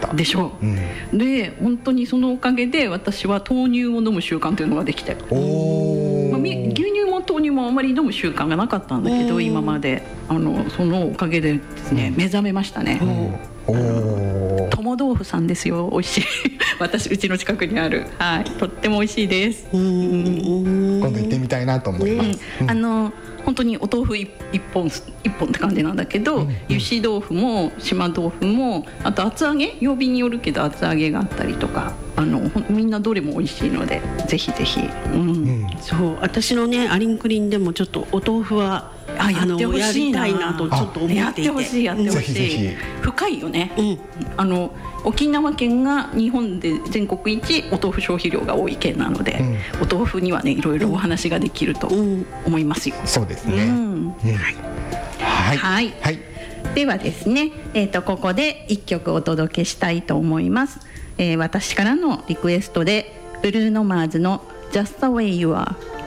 。 でしょう、で本当にそのおかげで私は豆乳を飲む習慣というのができて、牛乳も豆乳もあまり飲む習慣がなかったんだけど、今までそのおかげでですね、目覚めましたね。友豆腐さんですよ、美味しいうちの近くにある、はい、とっても美味しいです。 今度行ってみたいなと思います。 本当にお豆腐一本って感じなんだけど、油脂豆腐も島豆腐も、あと厚揚げ、曜日によるけど厚揚げがあったりとか、みんなどれも美味しいのでぜひぜひ、 そう私のねアリンクリンでもちょっとお豆腐はやりたいなとちょっと思っていて、 やってほしい深いよね、沖縄県が日本で全国一お豆腐消費量が多い県なので、お豆腐にはねいろいろお話ができると思いますよ。 そうですね、 はい、ではですね、ここで一曲お届けしたいと思います。私からのリクエストでブルーノマーズの Just the way you are